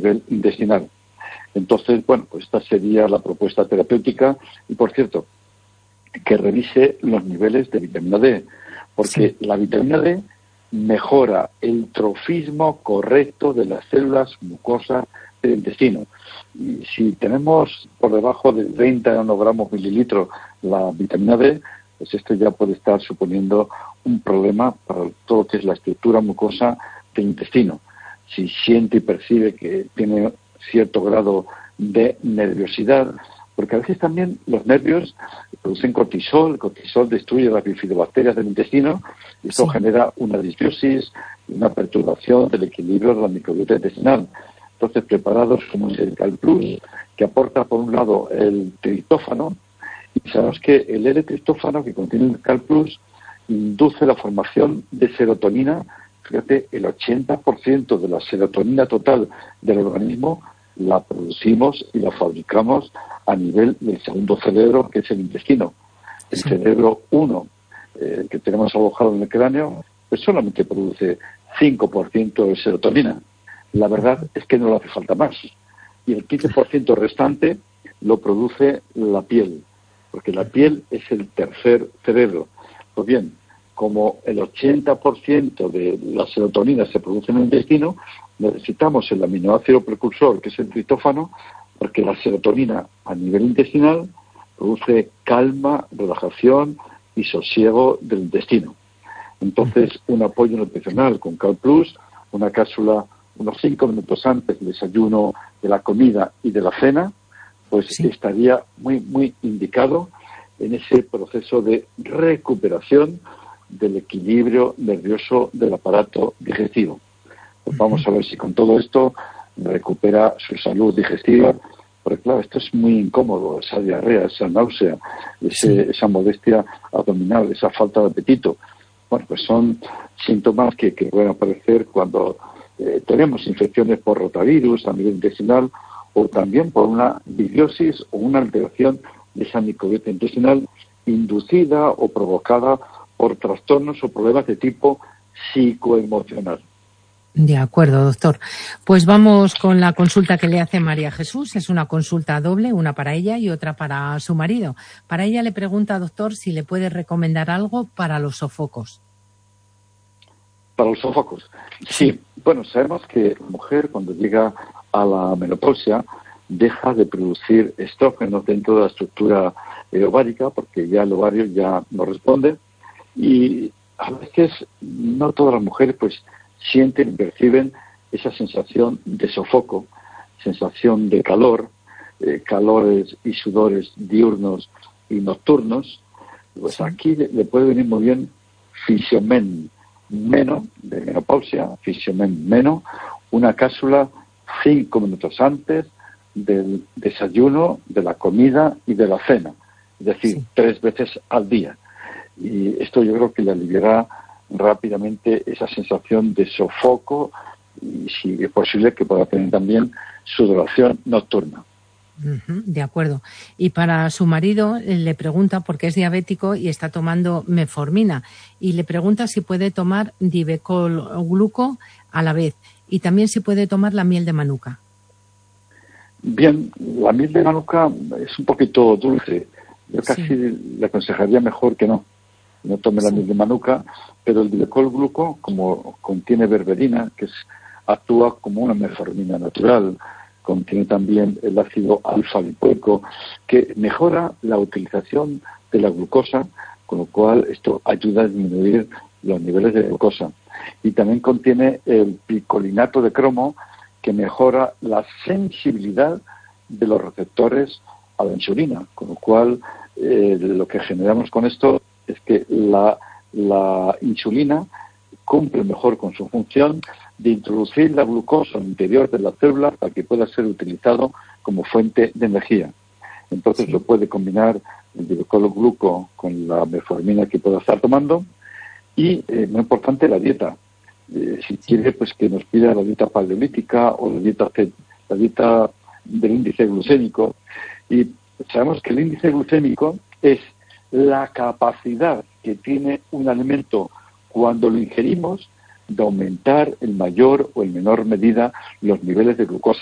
nivel intestinal. Entonces, bueno, pues esta sería la propuesta terapéutica. Y, por cierto, que revise los niveles de vitamina D, porque la vitamina D mejora el trofismo correcto de las células mucosas del intestino. Y si tenemos por debajo de 30 nanogramos mililitros la vitamina D, pues esto ya puede estar suponiendo un problema para todo lo que es la estructura mucosa del intestino. Si siente y percibe que tiene cierto grado de nerviosidad, porque a veces también los nervios producen cortisol, el cortisol destruye las bifidobacterias del intestino y esto genera una disbiosis y una perturbación del equilibrio de la microbiota intestinal. Entonces, preparados como es el CalPlus, que aporta por un lado el triptófano, y sabemos que el L-triptófano que contiene el CalPlus induce la formación de serotonina. Fíjate, el 80% de la serotonina total del organismo la producimos y la fabricamos a nivel del segundo cerebro, que es el intestino. El cerebro 1, que tenemos alojado en el cráneo, pues solamente produce 5% de serotonina. La verdad es que no le hace falta más. Y el 15% restante lo produce la piel, porque la piel es el tercer cerebro. Pues bien, como el 80% de la serotonina se produce en el intestino, necesitamos el aminoácido precursor, que es el triptófano, porque la serotonina a nivel intestinal produce calma, relajación y sosiego del intestino. Entonces, un apoyo nutricional con CalPlus, una cápsula unos 5 minutos antes del desayuno, de la comida y de la cena, pues estaría muy indicado en ese proceso de recuperación del equilibrio nervioso del aparato digestivo. Pues vamos a ver si con todo esto recupera su salud digestiva, porque claro, esto es muy incómodo, esa diarrea, esa náusea, esa molestia abdominal, esa falta de apetito. Bueno, pues son síntomas que pueden aparecer cuando tenemos infecciones por rotavirus a nivel intestinal o también por una disbiosis o una alteración de esa microbiota intestinal inducida o provocada por trastornos o problemas de tipo psicoemocional. De acuerdo, doctor. Pues vamos con la consulta que le hace María Jesús. Es una consulta doble, una para ella y otra para su marido. Para ella le pregunta, doctor, si le puede recomendar algo para los sofocos. Para los sofocos. Sí. Bueno, sabemos que la mujer cuando llega a la menopausia deja de producir estrógenos dentro de la estructura ovárica porque ya el ovario ya no responde y a veces no todas las mujeres pues sienten y perciben esa sensación de sofoco, sensación de calor, calores y sudores diurnos y nocturnos. Pues aquí le puede venir muy bien Fisiomen Meno, de menopausia, Fisiomen Meno, una cápsula 5 minutos antes del desayuno, de la comida y de la cena, es decir, 3 veces al día. Y esto yo creo que le aliviará rápidamente esa sensación de sofoco y, si es posible, que pueda tener también sudoración nocturna. De acuerdo. Y para su marido le pregunta, porque es diabético y está tomando metformina, y le pregunta si puede tomar Divecol Gluco a la vez y también si puede tomar la miel de manuka. Bien, la miel de manuka es un poquito dulce. Yo casi le aconsejaría mejor que no tome la miel de manuka, pero el Divecol Gluco, como contiene berberina, que actúa como una metformina natural, contiene también el ácido alfa-lipoico, que mejora la utilización de la glucosa, con lo cual esto ayuda a disminuir los niveles de glucosa. Y también contiene el picolinato de cromo, que mejora la sensibilidad de los receptores a la insulina, con lo cual lo que generamos con esto es que la insulina cumple mejor con su función de introducir la glucosa al interior de la célula para que pueda ser utilizado como fuente de energía. Entonces lo puede combinar el Divecol Gluco con la metformina que pueda estar tomando y, muy importante, la dieta. Si quiere, pues que nos pida la dieta paleolítica o la dieta del índice glucémico. Y sabemos que el índice glucémico es la capacidad que tiene un alimento cuando lo ingerimos de aumentar en mayor o en menor medida los niveles de glucosa.